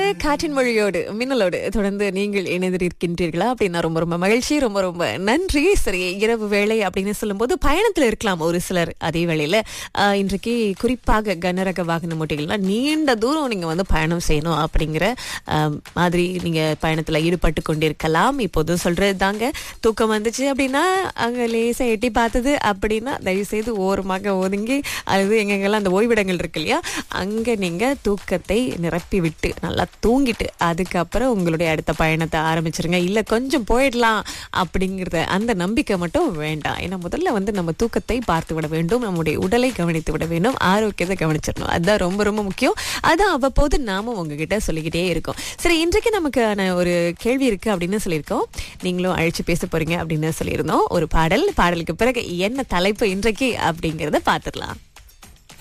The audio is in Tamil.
காற்றின் மொழியோடு மின்னலோடு தொடர்ந்து நீங்கள் இணைந்திருக்கின்றீர்களா அப்படின்னா ரொம்ப ரொம்ப மகிழ்ச்சி, ரொம்ப ரொம்ப நன்றி. சரி, இரவு வேளை அப்படின்னு சொல்லும்போது பயணத்துல இருக்கலாம் ஒரு சிலர். அதே வேளையில இன்றைக்கு குறிப்பாக கனரக வாகன ஓட்டிகள்லாம் நீண்ட தூரம் நீங்க வந்து பயணம் செய்யணும் அப்படிங்கிற மாதிரி நீங்க பயணத்துல ஈடுபட்டு கொண்டிருக்கலாம். இப்போது சொல்றது தாங்க, தூக்கம் வந்துச்சு அப்படின்னா அங்க லேசா எட்டி பார்த்தது அப்படின்னா தயவு செய்து ஓரமாக ஒதுங்கி, அது எங்கெங்கெல்லாம் அந்த ஓய்விடங்கள் இருக்கு இல்லையா, அங்க நீங்க தூக்கத்தை நிரப்பி விட்டு நல்லா தூங்கிட்டு அதுக்கப்புறம் உங்களுடைய அடுத்த பயணத்தை ஆரம்பிச்சிருங்க. இல்ல கொஞ்சம் போயிடலாம் அப்படிங்கிறத அந்த நம்பிக்கை மட்டும் வேண்டாம். ஏன்னா முதல்ல வந்து நம்ம தூக்கத்தை பார்த்து விட வேண்டும், நம்முடைய உடலை கவனித்து விட வேண்டும், ஆரோக்கியத்தை கவனிச்சிடணும். அதுதான் ரொம்ப ரொம்ப முக்கியம். அதான் அவ்வப்போது நாம உங்ககிட்ட சொல்லிக்கிட்டே இருக்கோம். சரி, இன்றைக்கு நமக்கான ஒரு கேள்வி இருக்கு அப்படின்னு சொல்லியிருக்கோம். நீங்களும் அழைச்சு பேச போறீங்க அப்படின்னு சொல்லியிருந்தோம். ஒரு பாடலுக்கு பிறகு என்ன தலைப்பு இன்றைக்கு அப்படிங்கறத பாத்துடலாம்.